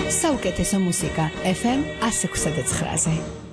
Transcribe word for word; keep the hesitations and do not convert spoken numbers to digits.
საუკეთესო მუსიკა F M one oh six point nine-ზე.